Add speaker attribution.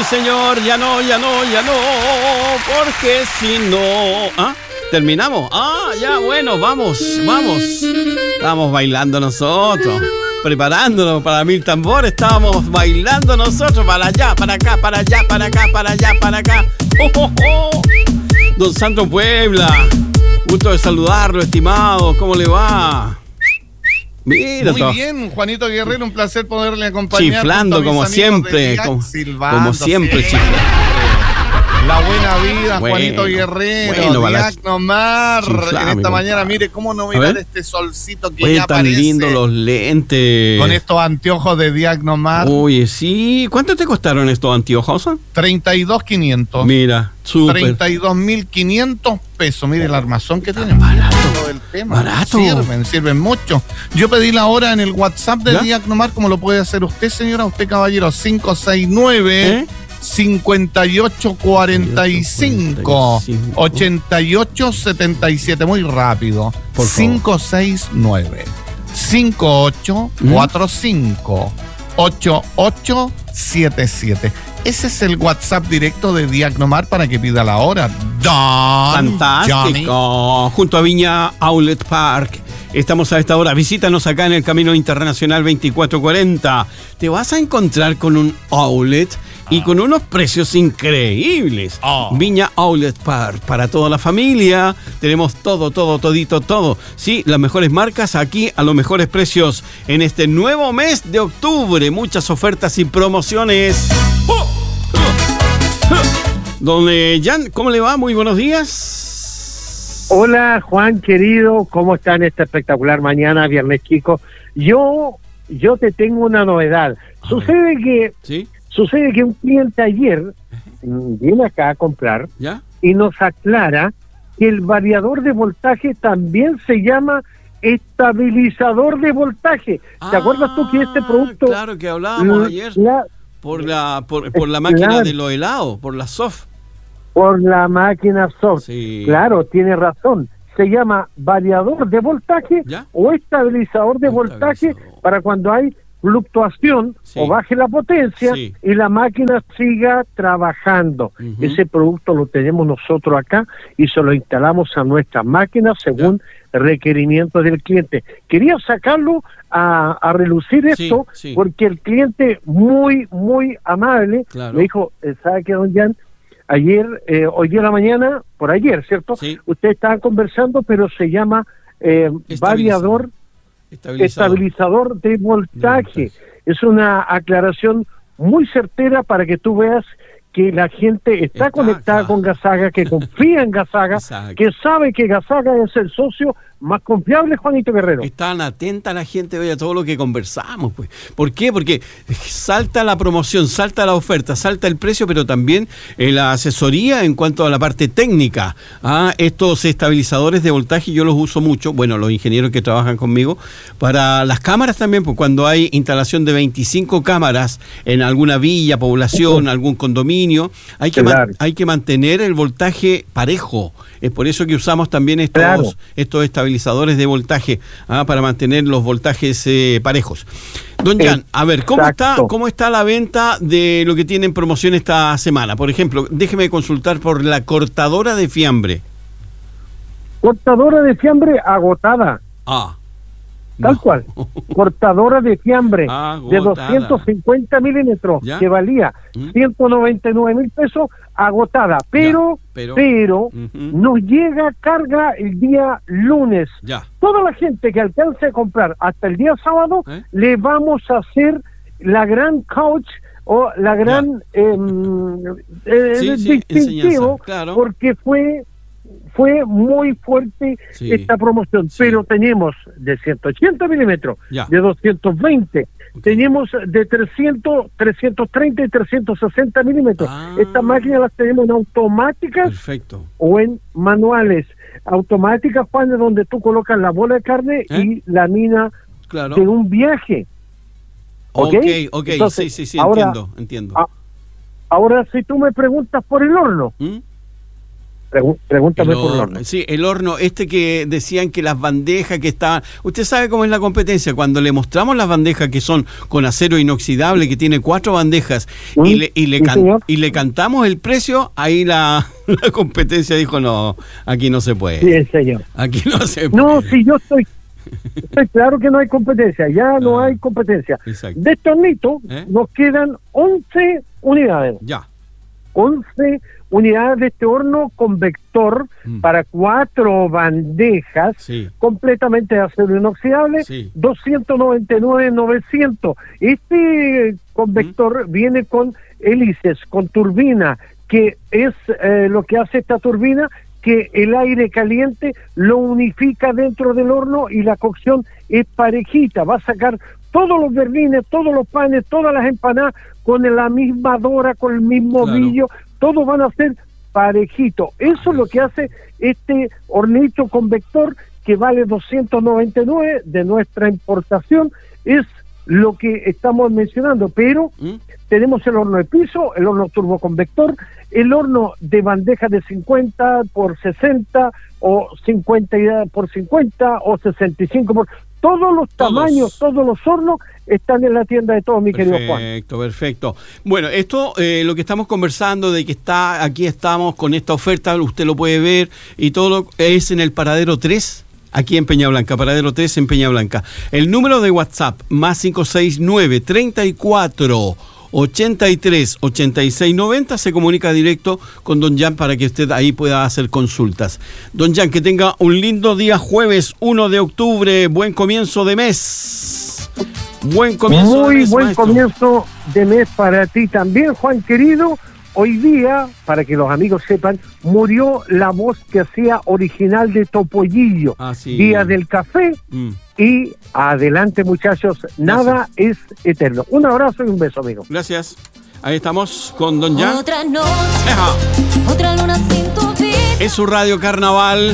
Speaker 1: señor, ya no, porque si no... ¿Ah? ¿Terminamos? Ya, bueno, vamos. Estábamos bailando nosotros, preparándonos para mil tambores, estábamos bailando nosotros, para allá, para acá, para allá, para acá, para allá, para acá. Don Sandro Puebla, gusto de saludarlo, estimado, ¿cómo le va? Mira,
Speaker 2: muy bien, Juanito Guerrero, un placer poderle acompañar.
Speaker 1: Chiflando como siempre, como siempre, chiflando.
Speaker 2: La buena vida, bueno, Juanito Guerrero, Diagnomar. En esta mañana, mire cómo no mirar este solcito que ya
Speaker 1: tan
Speaker 2: aparece.
Speaker 1: Lindo los lentes.
Speaker 2: Con estos anteojos de Diagnomar.
Speaker 1: Oye, sí. ¿Cuánto te costaron estos anteojos?
Speaker 2: 32.500.
Speaker 1: Mira, súper.
Speaker 2: 32.500 pesos. Mire el armazón que tienen.
Speaker 1: Barato.
Speaker 2: Del tema.
Speaker 1: Barato.
Speaker 2: Sirven mucho. Yo pedí la hora en el WhatsApp de Diagnomar, como lo puede hacer usted, señora, usted, caballero, 569 5845 8877, muy rápido. 569 5845 8877. Ese es el WhatsApp directo de Diagnomar para que pida la hora.
Speaker 1: Fantástico. Johnny. Junto a Viña Outlet Park. Estamos a esta hora. Visítanos acá en el Camino Internacional 2440. Te vas a encontrar con un outlet y con unos precios increíbles. Viña Outlet Park, para toda la familia. Tenemos todo. Sí, las mejores marcas aquí a los mejores precios en este nuevo mes de octubre. Muchas ofertas y promociones. Don Jan, ¿cómo le va? Muy buenos días.
Speaker 3: Hola, Juan, querido. ¿Cómo está en esta espectacular mañana, viernes chico? Yo te tengo una novedad. Sucede que un cliente ayer viene acá a comprar y nos aclara que el variador de voltaje también se llama estabilizador de voltaje. ¿Te acuerdas tú que este producto...
Speaker 1: Claro, que hablábamos ayer por la máquina de los helados, por la soft.
Speaker 3: Por la máquina soft.
Speaker 1: Sí.
Speaker 3: Claro, tiene razón. Se llama variador de voltaje o estabilizador de voltaje para cuando hay fluctuación o baje la potencia y la máquina siga trabajando. Ese producto lo tenemos nosotros acá y se lo instalamos a nuestras máquinas según requerimientos del cliente. Quería sacarlo a relucir esto porque el cliente muy amable me dijo, ¿sabe qué, don Jan? Ayer, hoy día en la mañana, por ayer, ¿cierto? Sí. Ustedes estaban conversando, pero se llama variador estabilizador de voltaje. Es una aclaración muy certera para que tú veas que la gente está conectada con Gasaga, que confía en Gasaga, que sabe que Gasaga es el socio más confiable, Juanito Guerrero.
Speaker 1: Están atenta la gente a todo lo que conversamos, pues. ¿Por qué? Porque salta la promoción, salta la oferta, salta el precio, pero también la asesoría en cuanto a la parte técnica. Estos estabilizadores de voltaje yo los uso mucho, bueno, los ingenieros que trabajan conmigo, para las cámaras también, pues cuando hay instalación de 25 cámaras en alguna villa, población, algún condominio, hay que mantener el voltaje parejo. Es por eso que usamos también estos estabilizadores de voltaje para mantener los voltajes parejos. Don Jan, a ver, ¿cómo está la venta de lo que tiene en promoción esta semana? Por ejemplo, déjeme consultar por la cortadora de fiambre.
Speaker 3: Cortadora de fiambre agotada. Tal cual. Cortadora de fiambre de 250 milímetros que valía 199,000 pesos, agotada. Pero nos llega carga el día lunes. Toda la gente que alcance a comprar hasta el día sábado, le vamos a hacer la gran couch o la gran distintivo, porque fue muy fuerte esta promoción, pero tenemos de 180 milímetros, de 220, tenemos de 300, 330 y 360 milímetros. Estas máquinas las tenemos en automáticas o en manuales. Automáticas, Juan, es donde tú colocas la bola de carne y la mina de un viaje. ¿Ok?
Speaker 1: Entonces, sí, ahora, entiendo.
Speaker 3: Ahora, si tú me preguntas por el horno, Pregúntame por el horno.
Speaker 1: Sí, el horno, que decían que las bandejas que estaban... Usted sabe cómo es la competencia. Cuando le mostramos las bandejas que son con acero inoxidable, que tiene 4 bandejas, y le cantamos el precio, ahí la competencia dijo, no, aquí no se puede.
Speaker 3: Sí, señor.
Speaker 1: Aquí no se puede.
Speaker 3: No, si yo estoy claro que no hay competencia, no hay competencia.
Speaker 1: Exacto.
Speaker 3: De estos hornitos nos quedan 11 unidades.
Speaker 1: Ya.
Speaker 3: 11 unidades de este horno convector para 4 bandejas completamente de acero inoxidable, 299.900. Este convector viene con hélices, con turbina, que es lo que hace esta turbina, que el aire caliente lo unifica dentro del horno y la cocción es parejita. Va a sacar todos los berlines, todos los panes, todas las empanadas con la misma dora, con el mismo brillo, todos van a ser parejitos. Eso es lo que hace este hornito convector, que vale 299 de nuestra importación. Es lo que estamos mencionando, pero tenemos el horno de piso, el horno turboconvector, el horno de bandeja de 50 por 60 o 50 por 50 o 65 por... Todos los tamaños, todos los hornos están en la tienda de todos, mi querido Juan.
Speaker 1: Perfecto. Bueno, esto, lo que estamos conversando, de que aquí estamos con esta oferta, usted lo puede ver, y todo es en el Paradero 3, aquí en Peña Blanca, Paradero 3 en Peña Blanca. El número de WhatsApp, más 569 34 83 86 90, se comunica directo con don Jan para que usted ahí pueda hacer consultas. Don Jan, que tenga un lindo día, jueves 1 de octubre, buen comienzo de mes. Buen comienzo
Speaker 3: Muy
Speaker 1: de mes,
Speaker 3: buen
Speaker 1: maestro.
Speaker 3: Comienzo de mes para ti también, Juan querido. Hoy día, para que los amigos sepan, murió la voz que hacía original de Topollillo, Día del Café. Y adelante, muchachos, nada es eterno. Un abrazo y un beso, amigo.
Speaker 1: Gracias. Ahí estamos con don Jan.
Speaker 4: Otra noche, otra luna sin tu vida.
Speaker 1: Es su Radio Carnaval.